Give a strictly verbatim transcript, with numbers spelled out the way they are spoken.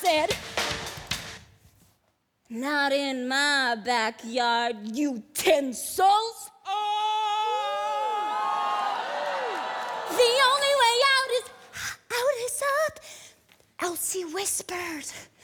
said, not in my backyard, utensils. The only way out is, out is up. Elsie whispered.